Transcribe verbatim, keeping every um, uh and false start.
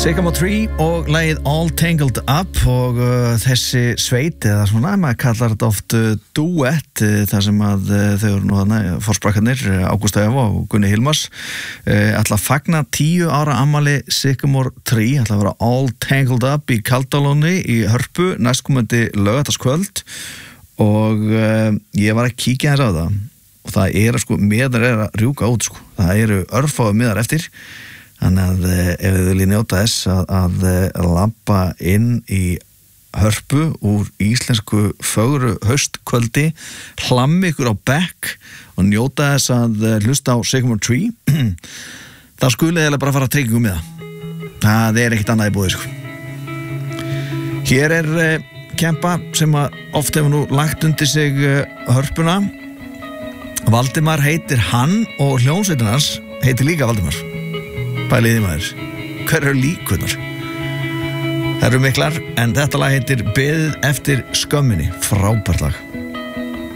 Sycamore Tree og lagið All Tangled Up og uh, þessi sveit eða svona, maður kallar þetta oft uh, duett, uh, þar sem að uh, þau eru nú þarna, forsprakkarnir Ágústa Eva og Gunni Hilmars uh, ætla að fagna tíu ára afmæli Sycamore Tree, ætla að vera All Tangled Up í Kaldalóni í Hörpu næstkomandi laugardagskvöld og uh, ég var að kíkja þess á það og það er sko, miðar er að rjúka út sko, það eru örfáu miðar eftir. Þannig að ef þið viljið njóta þess að, að, að labba inn í Hörpu úr íslensku fögru haustkvöldi, hlammi ykkur á bekk og njóta þess að hlusta á Sycamore Tree, það skulið eða bara fara að tryggja um í það. Það er ekkert annað í búið, sko. Hér er uh, kempa sem oft hefur nú lagt undir sig uh, Hörpuna. Valdimar heitir hann og hljómsveitin hans heitir líka Valdimar. Bæliði maður, hver eru líkurnar? Það eru miklar, en þetta lag heitir Beðið eftir skömminni, frábært lag.